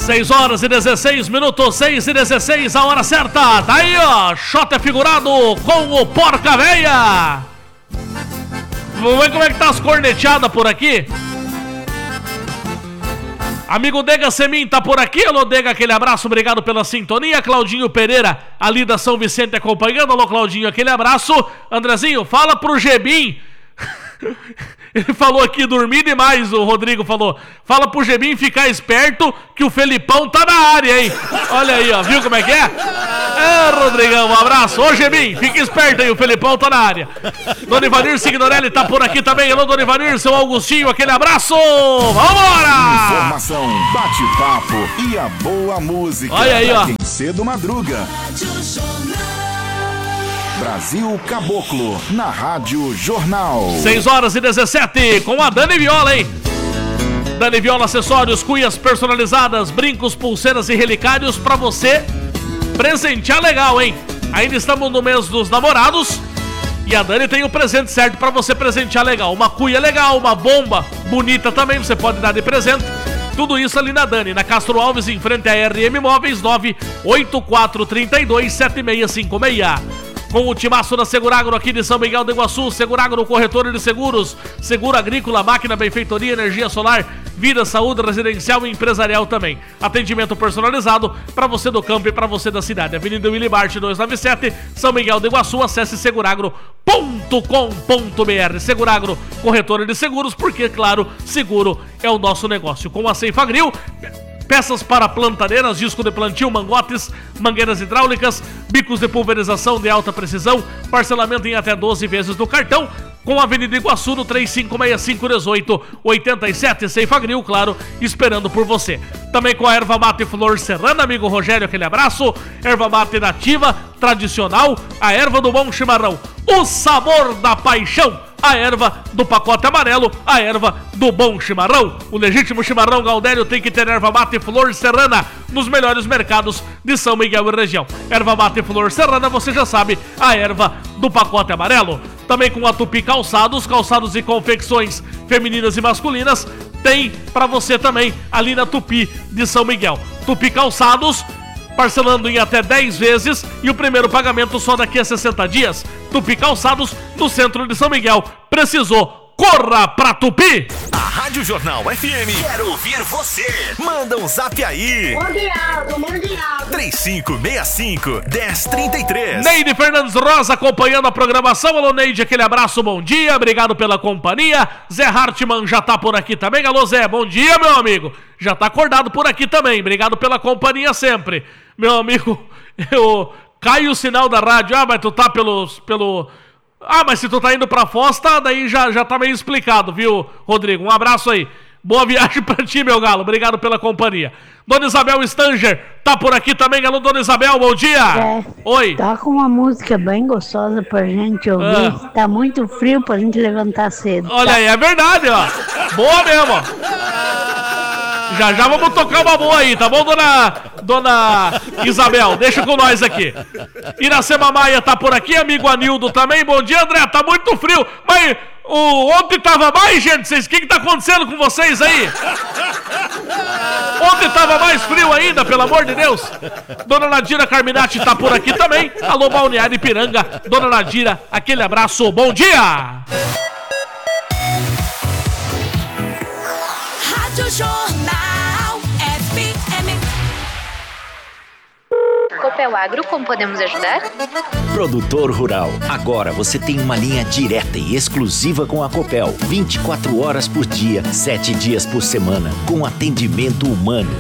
6h16, 6h16, a hora certa. Tá aí, ó, Xota figurado com o Porca Véia. Vamos ver como é que tá as corneteadas por aqui. Amigo Dega Semin tá por aqui. Alô, Dega, aquele abraço, obrigado pela sintonia. Claudinho Pereira, ali da São Vicente, acompanhando. Alô, Claudinho, aquele abraço. Andrezinho, fala pro Gebim. Ele falou aqui, dormir demais, o Rodrigo falou. Fala pro Gebim ficar esperto que o Felipão tá na área, hein? Olha aí, ó, viu como é que é? Rodrigão, um abraço. Ô, Gebim, fica esperto aí, o Felipão tá na área. Dona Ivanir Signorelli tá por aqui também. Alô, Dona Ivanir, seu Augustinho, aquele abraço. Vambora! Informação, bate-papo e a boa música. Olha aí, ó. Quem cedo madruga. Brasil Caboclo, na Rádio Jornal. 6h17, com a Dani Viola, hein? Dani Viola Acessórios, cuias personalizadas, brincos, pulseiras e relicários pra você presentear legal, hein? Ainda estamos no mês dos namorados e a Dani tem o presente certo pra você presentear legal. Uma cuia legal, uma bomba bonita também, você pode dar de presente. Tudo isso ali na Dani, na Castro Alves, em frente à RM Móveis, 984327656. Com o timaço da Seguragro aqui de São Miguel do Iguaçu, Seguragro Corretora de Seguros, Seguro Agrícola, Máquina, Benfeitoria, Energia Solar, Vida, Saúde, Residencial e Empresarial também. Atendimento personalizado para você do campo e para você da cidade. Avenida Willy Bart 297, São Miguel do Iguaçu, acesse seguragro.com.br. Seguragro Corretora de Seguros, porque, claro, seguro é o nosso negócio. Com a Ceifagril, peças para plantadeiras, disco de plantio, mangotes, mangueiras hidráulicas, bicos de pulverização de alta precisão, parcelamento em até 12 vezes no cartão, com a Avenida Iguaçu no 3565-1887, Ceifagril, claro, esperando por você. Também com a erva mate Flor Serrana, amigo Rogério, aquele abraço. Erva mate nativa, tradicional, a erva do bom chimarrão, o sabor da paixão. A erva do pacote amarelo, a erva do bom chimarrão. O legítimo chimarrão Gaudério tem que ter erva mate Flor Serrana nos melhores mercados de São Miguel e região. Erva mate Flor Serrana, você já sabe, a erva do pacote amarelo. Também com a Tupi Calçados, calçados e confecções femininas e masculinas, tem pra você também ali na Tupi de São Miguel. Tupi Calçados, parcelando em até 10 vezes e o primeiro pagamento só daqui a 60 dias. Tupi Calçados, no centro de São Miguel. Precisou, corra pra Tupi! A Rádio Jornal FM quer ouvir você. Manda um zap aí. Mundial. 3565-1033. Neide Fernandes Rosa acompanhando a programação. Alô, Neide, aquele abraço, bom dia. Obrigado pela companhia. Zé Hartmann já tá por aqui também. Alô, Zé, bom dia, meu amigo. Já tá acordado por aqui também. Obrigado pela companhia sempre. Meu amigo, eu caio o sinal da rádio. Ah, mas tu tá Ah, mas se tu tá indo pra Foz, daí já tá meio explicado, viu, Rodrigo? Um abraço aí. Boa viagem pra ti, meu galo. Obrigado pela companhia. Dona Isabel Stanger tá por aqui também. Alô, Dona Isabel, bom dia. Oi. Toca uma música bem gostosa pra gente ouvir. Tá muito frio pra gente levantar cedo. Olha aí, é verdade, ó. Boa mesmo, ó. Já vamos tocar uma boa aí, tá bom, dona Isabel? Deixa com nós aqui. Iracema Maia tá por aqui, amigo Anildo também. Bom dia, André, tá muito frio. Mas ontem tava mais, gente. O que tá acontecendo com vocês aí? Ontem tava mais frio ainda, pelo amor de Deus. Dona Nadira Carminati tá por aqui também. Alô, Balneário Ipiranga. Dona Nadira, aquele abraço, bom dia. Rádio Jornal FM. Copel Agro, como podemos ajudar? Produtor rural, agora você tem uma linha direta e exclusiva com a Copel. 24 horas por dia, 7 dias por semana, com atendimento humano,